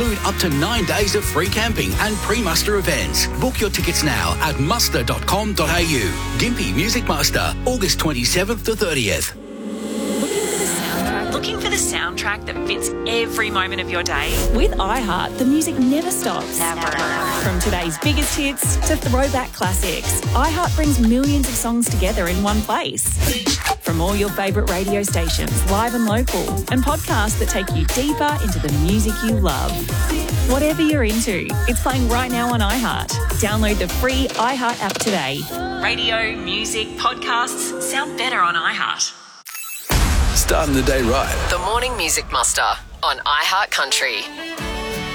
include up to 9 days of free camping and pre-muster events. Book your tickets now at muster.com.au. Gympie Music Muster, August 27th to 30th. Looking for the soundtrack that fits every moment of your day? With iHeart, the music never stops. Never. From today's biggest hits to throwback classics, iHeart brings millions of songs together in one place. From all your favourite radio stations, live and local, and podcasts that take you deeper into the music you love. Whatever you're into, it's playing right now on iHeart. Download the free iHeart app today. Radio, music, podcasts sound better on iHeart. Starting the day right. The Morning Music Muster on iHeart Country.